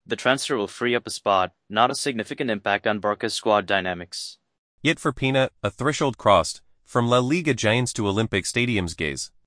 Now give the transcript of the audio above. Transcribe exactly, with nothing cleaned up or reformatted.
The transfer will free up a spot, not a significant impact on Barca's squad dynamics. Yet for Pina, a threshold crossed, from La Liga giants to Olympic stadiums gaze.